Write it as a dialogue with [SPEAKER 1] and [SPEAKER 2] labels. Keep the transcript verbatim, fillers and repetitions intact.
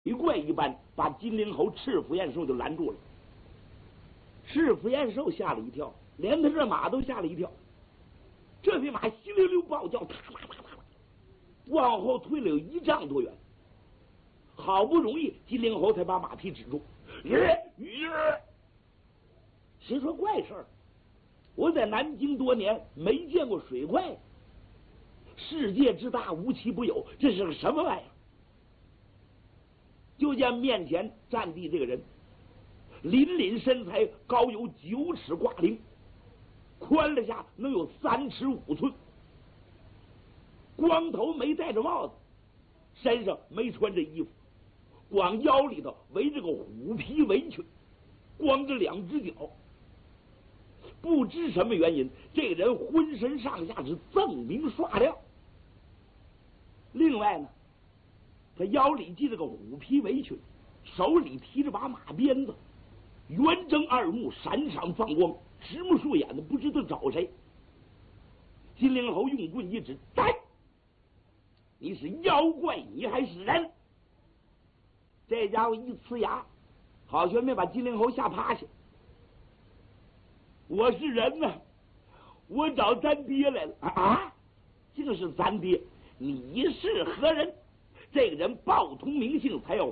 [SPEAKER 1] 怪一般把金陵侯赤福延寿就拦住了。赤福延寿吓了一跳，连他这马都吓了一跳。这匹马稀溜溜暴叫，踏啦啦啦啦，往后退了有一丈多远。好不容易金陵侯才把马匹止住。耶耶！谁说怪事儿？我在南京多年，没见过水怪。世界之大，无奇不有，这是个什么玩意儿？就见面前站地这个人，凛凛身材，高有九尺挂翎，宽了下能有三尺五寸，光头没戴着帽子，身上没穿着衣服，光腰里头围着个虎皮围裙，光着两只脚。不知什么原因，这个人浑身上下是锃明刷亮。另外呢，他腰里系着个虎皮围裙，手里提着把马鞭子，圆睁二目，闪闪放光，直目竖眼的，不知道找谁。金陵侯用棍一指：“站！你是妖怪，你还是人？”这家伙一呲牙，好悬命把金陵侯吓趴下。我是人呢，我找咱爹来了啊！竟是咱爹，你是何人？这个人报通名姓，才要